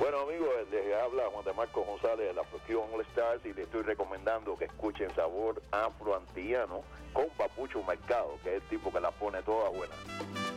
Bueno, amigos, les habla Juan de Marco González de la Fusión All Stars y les estoy recomendando que escuchen Sabor Afro-Antillano con Papucho Mercado, que es el tipo que la pone toda buena.